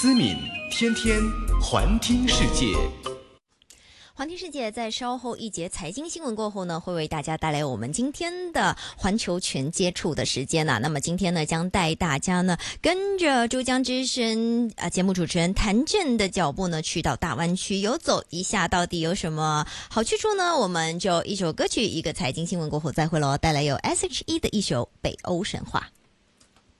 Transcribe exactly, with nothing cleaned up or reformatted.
思敏天天环听世界。 环听世界在稍后一节财经新闻过后呢，会为大家带来我们今天的环球全接触的时间啊。那么今天呢，将带大家呢跟着珠江之声啊节目主持人谭震的脚步呢，去到大湾区游走一下，到底有什么好去处呢？我们就一首歌曲，一个财经新闻过后再会喽，带来有 S H E 的一首《北欧神话》。